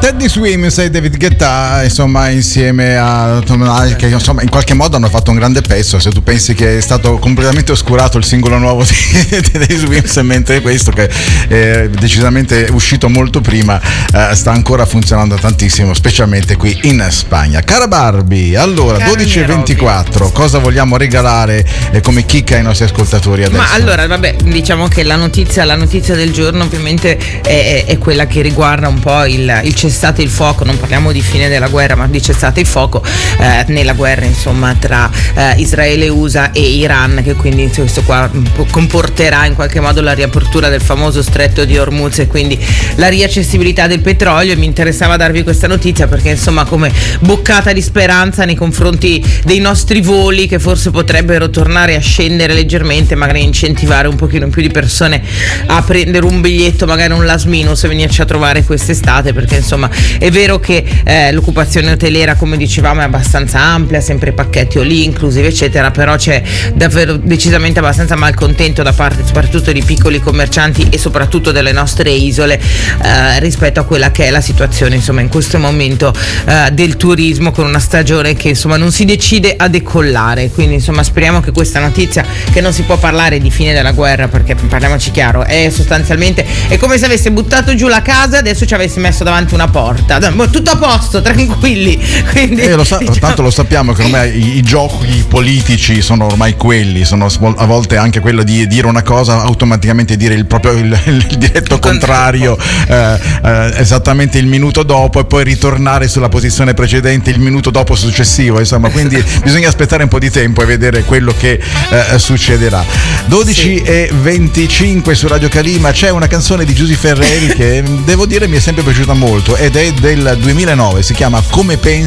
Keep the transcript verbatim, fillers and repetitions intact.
Teddy Swims e David Guetta, insomma, insieme a Tom Knight, che insomma in qualche modo hanno fatto un grande pezzo. Se tu pensi che è stato completamente oscurato il singolo nuovo di Teddy Swims, mentre questo, che è decisamente uscito molto prima, eh, sta ancora funzionando tantissimo, specialmente qui in Spagna. Cara Barbie, allora dodici e ventiquattro, cosa vogliamo regalare eh, come chicca ai nostri ascoltatori adesso? Ma allora, vabbè, diciamo che la notizia, la notizia del giorno ovviamente è, è quella che riguarda un po' il, il cessate il fuoco. Non parliamo di fine della guerra, ma di cessate il fuoco eh, nella guerra, insomma, tra eh, Israele, U S A e Iran, che quindi questo qua comporterà in qualche modo la riapertura del famoso stretto di Hormuz e quindi la riaccessibilità del petrolio. E mi interessava darvi questa notizia perché, insomma, come boccata di speranza nei confronti dei nostri voli, che forse potrebbero tornare a scendere leggermente, magari incentivare un pochino più di persone a prendere un biglietto, magari un last minute, e venirci a trovare quest'estate, perché insomma è vero che eh, l'occupazione hotelera, come dicevamo, è abbastanza ampia, sempre pacchetti all inclusive eccetera, però c'è davvero decisamente abbastanza malcontento da parte soprattutto di piccoli commercianti e soprattutto delle nostre isole eh, rispetto a quella che è la situazione, insomma, in questo momento eh, del turismo, con una stagione che insomma non si decide a decollare. Quindi insomma speriamo che questa notizia, che non si può parlare di fine della guerra, perché parliamoci chiaro, è sostanzialmente è come se avesse buttato giù la casa e adesso ci avesse messo davanti una porta. Tutto a posto, tranquilli. Quindi, eh, lo sa- diciamo... tanto lo sappiamo che ormai i, i giochi politici sono ormai quelli, sono a volte anche quello di dire una cosa, automaticamente dire il proprio il, il diretto il contrario eh, eh, esattamente il minuto dopo, e poi ritornare sulla posizione precedente il minuto dopo successivo, insomma, quindi bisogna aspettare un po' di tempo e vedere quello che eh, succederà. dodici e venticinque su Radio Calima. C'è una canzone di Giusy Ferreri che devo dire mi è sempre piaciuta molto ed è del duemilanove, si chiama Come pensi